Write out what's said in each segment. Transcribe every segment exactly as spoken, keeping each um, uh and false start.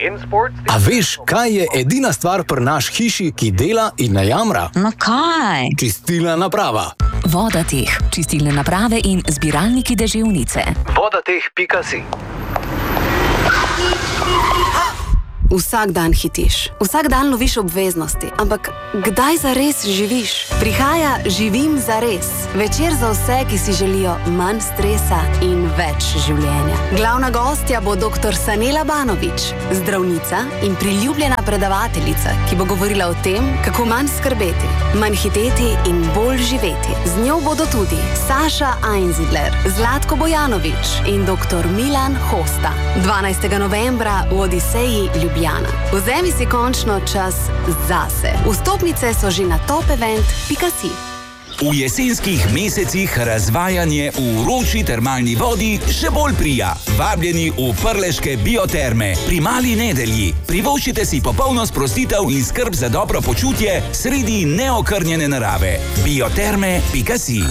A veš, kaj je edina stvar pri naš hiši, ki dela in ne jamra? No kaj? Čistilna naprava. Vodateh, čistilne naprave in zbiralniki deževnice. vodateh pika si. Vsak dan hitiš, vsak dan loviš obveznosti, ampak kdaj zares živiš? Prihaja Živim zares. Večer za vse, ki si želijo manj stresa in več življenja. Glavna gostja bo doktor Sanela Banović, zdravnica in priljubljena predavateljica, ki bo govorila o tem, kako manj skrbeti, manj hiteti in bolj živeti. Z njo bodo tudi Saša Einzidler, Zlatko Bojanović in doktor Milan Hosta. dvanajstega novembra v Odiseji Ljubljana. Vzemi si končno čas zase. Vstopnice so že na top event pika si. V jesenskih mesecih razvajanje v vroči termalni vodi še bolj prija. Vabljeni v prleške bioterme pri Mali Nedelji. Privoščite si popolno sprostitev in skrb za dobro počutje sredi neokrnjene narave. bioterme pika si.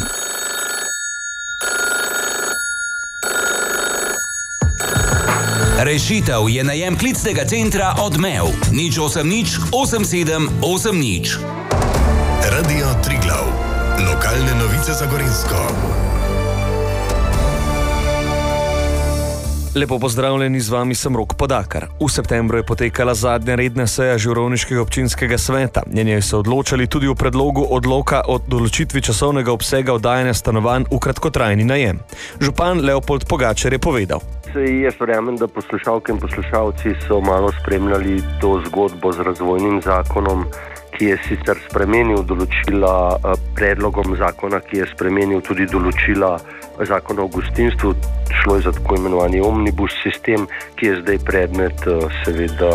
Rešitev je najem klicnega centra Odmev. nič osem nič osem sedem osem nič. Radio Triglav. Lokalne novice za Gorenjsko. Lepo pozdravljeni, z vami sem Rok Podakar. V septembru je potekala zadnja redna seja Žirovniškega občinskega sveta. Na njej so odločali tudi o predlogu odloka o določitvi časovnega obsega oddajanja stanovanj v kratkotrajni najem. Župan Leopold Pogačar je povedal. Jaz verjamem, da poslušalke in poslušalci so malo spremljali to zgodbo z razvojnim zakonom, ki je sicer spremenil določila predlogom zakona, ki je spremenil tudi določila zakona o gostinstvu. Šlo je za tako imenovani omnibus sistem, ki je zdaj predmet seveda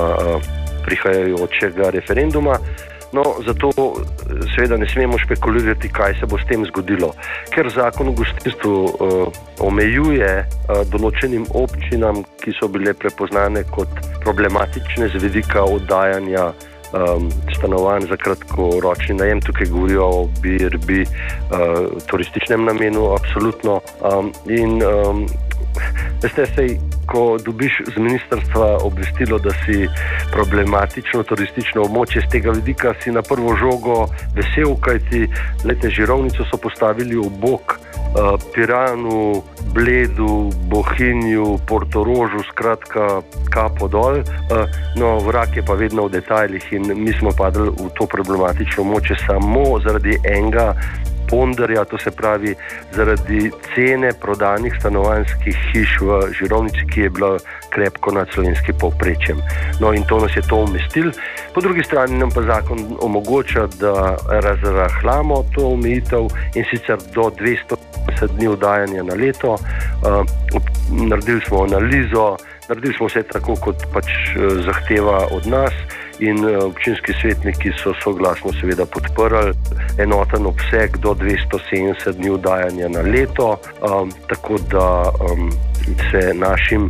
prihajajočega referenduma. No, zato seveda ne smemo špekulirati, kaj se bo s tem zgodilo. Ker zakon o gostinstvu uh, omejuje uh, določenim občinam, ki so bile prepoznane kot problematične z vidika oddajanja um, stanovanj za kratkoročni najem. Tukaj govorijo o B and B uh, turističnem namenu, absolutno. Um, in um, veste, sej, ko dobiš z ministrstva obvestilo, da si problematično turistično območje, z tega vidika si na prvo žogo vesel, kajti lete Žirovnico so postavili v bok uh, Piranu, Bledu, Bohinju, Portorožu, skratka kapo dol. Uh, no, vrak je pa vedno v detajlih in mi smo padli v to problematično območje samo zaradi enega ponderja, to se pravi zaradi cene prodanih stanovanjskih hiš v Žirovnici, ki je bila krepko nad slovenskim povprečjem. No in to nas je to umestil. Po drugi strani nam pa zakon omogoča, da razrahljamo to omejitev in sicer do dvesto dni oddajanja na leto. Uh, naredili smo analizo, naredili smo vse tako, kot pač uh, zahteva od nas. In občinski svetniki so soglasno seveda podprli enoten obseg do dvesto sedemdeset dni oddajanja na leto, um, tako da um, se našim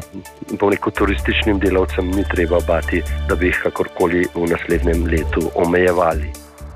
uh, turističnim delavcem ni treba bati, da bi jih kakorkoli v naslednjem letu omejevali.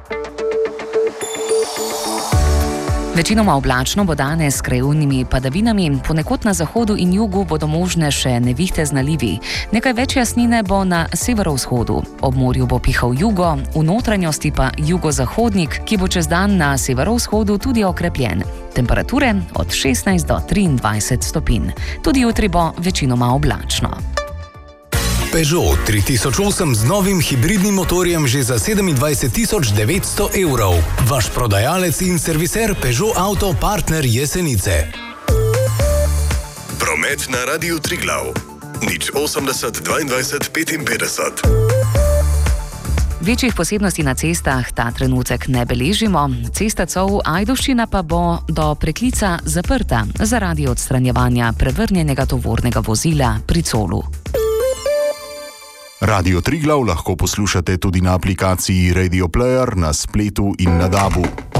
Večinoma oblačno bo danes s krajevnimi padavinami, ponekod na zahodu in jugu bodo možne še nevihte z nalivi. Nekaj več jasnine bo na severovzhodu. Ob morju bo pihal jugo, v notranjosti pa jugozahodnik, ki bo čez dan na severovzhodu tudi okrepljen. Temperature od šestnajst do triindvajset stopinj. Tudi jutri bo večinoma oblačno. Peugeot tri tisoč osem z novim hibridnim motorjem že za sedemindvajset tisoč devetsto evrov. Vaš prodajalec in serviser Peugeot Auto Partner Jesenice. Promet na Radiu Triglav. nič osemdeset dvaindvajset petinpetdeset. Večjih posebnosti na cestah ta trenutek ne beležimo. Cesta Cov-Ajdovščina pa bo do preklica zaprta zaradi odstranjevanja prevrnjenega tovornega vozila pri Colu. Radio Triglav lahko poslušate tudi na aplikaciji Radio Player, na spletu in na dabu.